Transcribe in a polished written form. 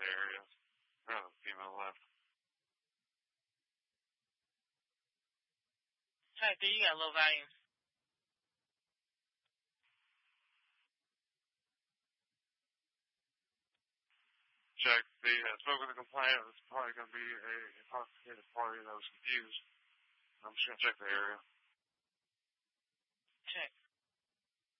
the area. Oh, female left. Type B, you got low volume. Check. The spoke with the complainant. It's probably going to be a intoxicated party that was confused. I'm just going to check the area. Check.